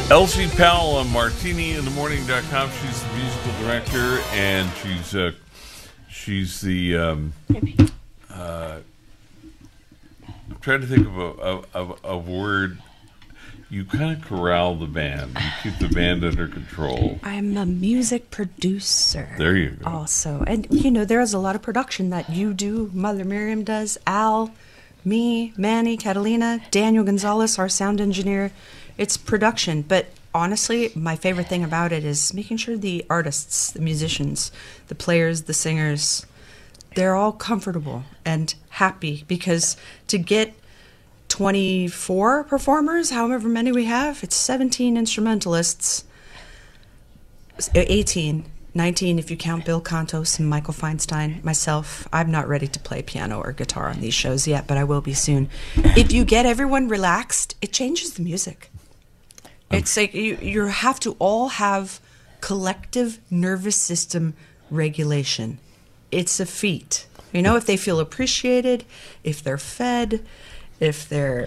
Elsie Powell on MartiniInTheMorning.com. She's the musical director, and she's the. I'm trying to think of a word. You kind of corral the band. You keep the band under control. I'm a music producer. There you go. Also, and there's a lot of production that you do. Mother Miriam does. Al, me, Manny, Catalina, Daniel Gonzalez, our sound engineer. It's production, but honestly, my favorite thing about it is making sure the artists, the musicians, the players, the singers, they're all comfortable and happy, because to get 24 performers, however many we have, it's 17 instrumentalists, 18, 19 if you count Bill Contos and Michael Feinstein, myself. I'm not ready to play piano or guitar on these shows yet, but I will be soon. If you get everyone relaxed, it changes the music. It's like you have to all have collective nervous system regulation. It's a feat. If they feel appreciated, if they're fed, if they're,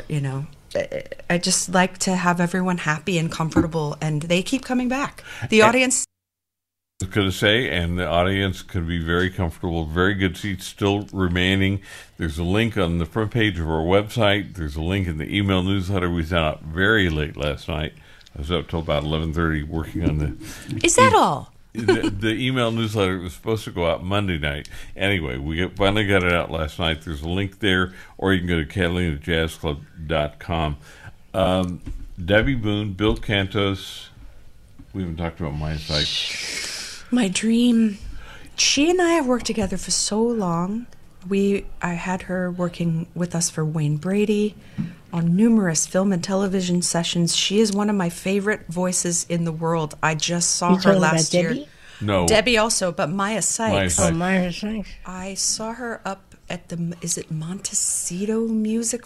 I just like to have everyone happy and comfortable, and they keep coming back. The audience... I was going to say, and the audience can be very comfortable, very good seats still remaining. There's a link on the front page of our website. There's a link in the email newsletter we sent out very late last night. I was up till about 11:30 working on the... Is that all? The email newsletter was supposed to go out Monday night. Anyway, we finally got it out last night. There's a link there, or you can go to CatalinaJazzClub.com. Debbie Boone, Bill Cantos. We haven't talked about Maya Sykes. My dream. She and I have worked together for so long. I had her working with us for Wayne Brady on numerous film and television sessions. She is one of my favorite voices in the world. I just saw her last year. Debbie? No. Debbie also, but Maya Sykes. Oh, Maya Sykes. I saw her up at the, is it Mendocino Music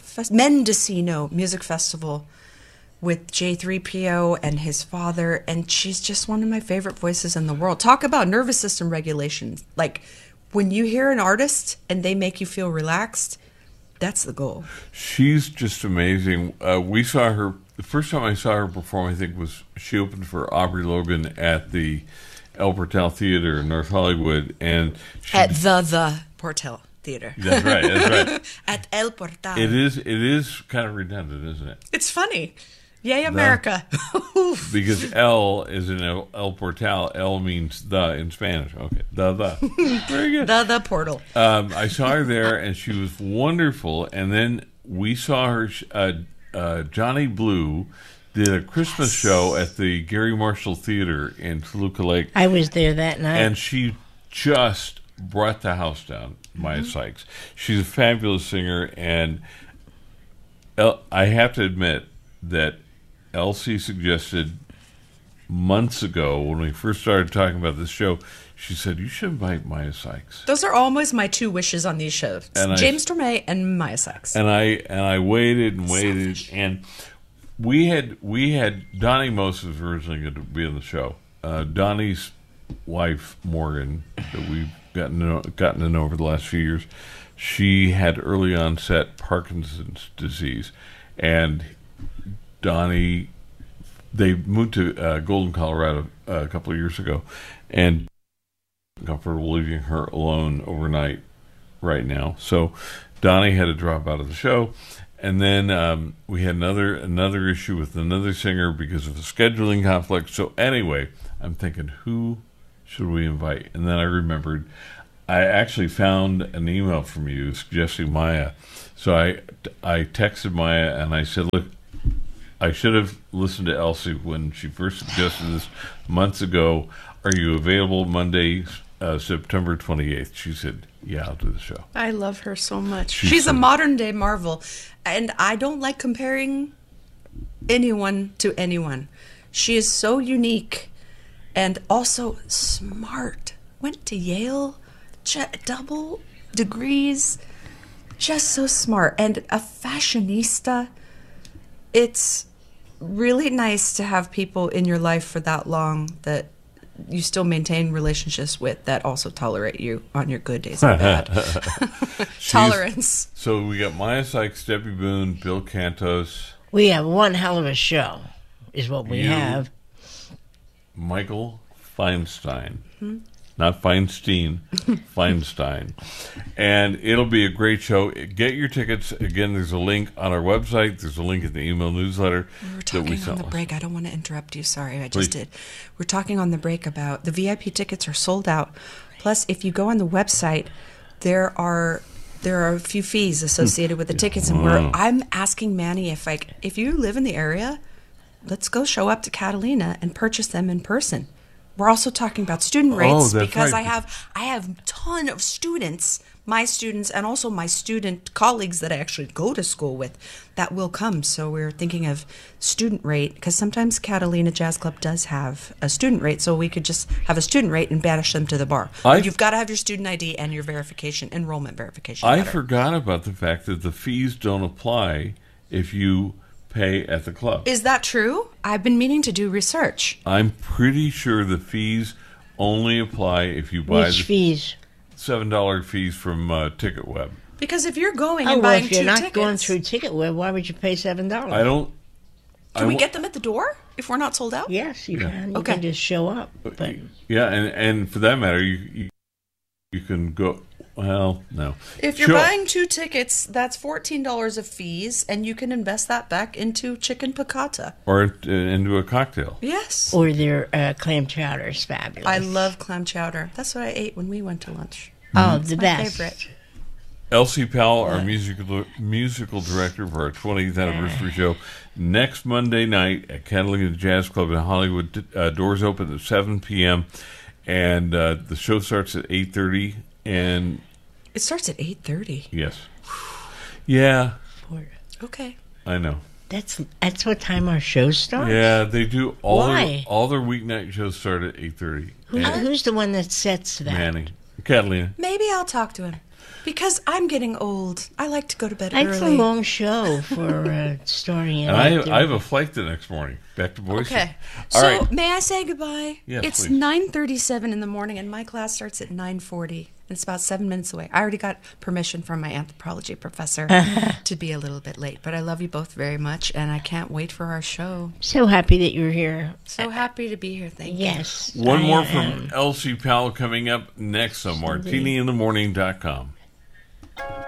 Festival with J3PO and his father, and she's just one of my favorite voices in the world. Talk about nervous system regulation. Like, when you hear an artist and they make you feel relaxed, that's the goal. She's just amazing. We saw her, the first time I saw her perform, I think, was she opened for Aubrey Logan at the El Portal Theater in North Hollywood. And at the Portal Theater. That's right, that's right. At El Portal. It is kind of redundant, isn't it? It's funny. Yay, America. Because El is in El Portal. El means the in Spanish. Okay. The. Very good. The Portal. I saw her there, and she was wonderful. And then we saw her, Johnny Blue did a Christmas show at the Gary Marshall Theater in Toluca Lake. I was there that night. And she just brought the house down, Maya Sykes. She's a fabulous singer, and I have to admit that Elsie suggested months ago, when we first started talking about this show, she said, you should invite Maya Sykes. Those are almost my two wishes on these shows. And James Tormé and Maya Sykes. And I waited and waited. Selfish. And we had Donnie Mose was originally going to be on the show. Donnie's wife, Morgan, that we've gotten to know over the last few years, she had early onset Parkinson's disease. And Donnie, they moved to Golden, Colorado a couple of years ago, and comfortable leaving her alone overnight right now. So Donnie had to drop out of the show, and then we had another issue with another singer because of a scheduling conflict. So anyway, I'm thinking, who should we invite? And then I remembered I actually found an email from you suggesting Maya. So I texted Maya and I said, look, I should have listened to Elsie when she first suggested this months ago. Are you available Monday, September 28th? She said, yeah, I'll do the show. I love her so much. She's a modern-day marvel, and I don't like comparing anyone to anyone. She is so unique and also smart. Went to Yale, double degrees, just so smart, and a fashionista. It's really nice to have people in your life for that long that you still maintain relationships with that also tolerate you on your good days and bad. Tolerance. So we got Maya Sykes, Debbie Boone, Bill Cantos. We have one hell of a show. is what we You- have. Michael Feinstein. Not Feinstein, Feinstein. And it'll be a great show. Get your tickets. Again, there's a link on our website. There's a link in the email newsletter. We were that talking sent on the us. break. I don't want to interrupt you. Sorry, I Please. just did. We're talking on the break about the VIP tickets are sold out. Plus, if you go on the website, there are a few fees associated with the tickets, and I'm asking Manny if you live in the area, let's go show up to Catalina and purchase them in person. We're also talking about student rates that's because right. I have a ton of students, my students, and also my student colleagues that I actually go to school with that will come. So we're thinking of student rate because sometimes Catalina Jazz Club does have a student rate, so we could just have a student rate and banish them to the bar. But you've got to have your student ID and your enrollment verification. I letter. forgot about the fact that the fees don't apply if you pay at the club. Is that true? I've been meaning to do research. I'm pretty sure the fees only apply if you buy Which the fees? $7 fees from TicketWeb. Because if you're going Oh, and well, buying if you're two not tickets, going through TicketWeb, why would you pay $7? I don't. can we get them at the door if we're not sold out? Yes, you can. You Okay. can just show up. But Yeah, and for that matter, you can go. Well, no. If you're Sure. buying two tickets, that's $14 of fees, and you can invest that back into chicken piccata. Or into a cocktail. Yes. or their clam chowder is fabulous. I love clam chowder. That's what I ate when we went to lunch. Oh, the My best. favorite. Elsie Powell, our musical director for our 20th anniversary show, next Monday night at Catalina Jazz Club in Hollywood. Doors open at 7 p.m. and the show starts at 8:30. And It starts at 8:30. yes, yeah, Okay. I know. That's what time our show starts. Yeah, they do Why? all their weeknight shows start at 8:30. Who's the one that sets that? Manny, Catalina. Maybe I'll talk to him. Because I'm getting old. I like to go to bed It's a early. long show for starting And at I have a flight the next morning back to Boise. Okay. All So right. may I say goodbye? Yes, It's please. 9:37 in the morning, and my class starts at 9:40. And it's about 7 minutes away. I already got permission from my anthropology professor to be a little bit late. But I love you both very much, and I can't wait for our show. So happy that you're here. So happy to be here. Thank you. Yes. One I more am. from Elsie Powell coming up next on MartiniInTheMorning.com.